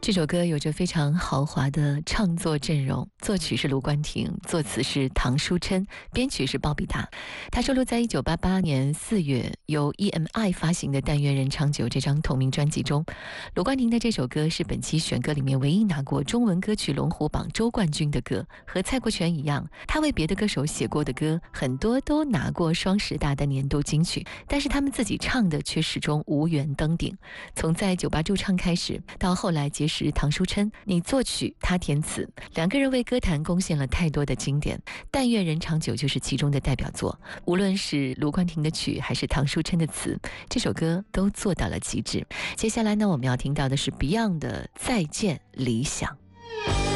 这首歌有着非常豪华的创作阵容，作曲是卢冠廷，作词是唐书琛，编曲是鲍比达。它收录在1988年4月由 EMI 发行的《但愿人长久》这张同名专辑中。卢冠廷的这首歌是本期选歌里面唯一拿过中文歌曲龙虎榜周冠军的歌，和蔡国权一样，他为别的歌手写过的歌很多都拿过双十大的年度金曲，但是他们自己唱的却始终无缘登顶。从在酒吧驻唱开始，到后来结识唐书琛，你作曲他填词，两个人为歌坛贡献了太多的经典，但愿人长久就是其中的代表作。无论是卢冠廷的曲还是唐书琛的词，这首歌都做到了极致。接下来呢，我们要听到的是 Beyond 的再见理想。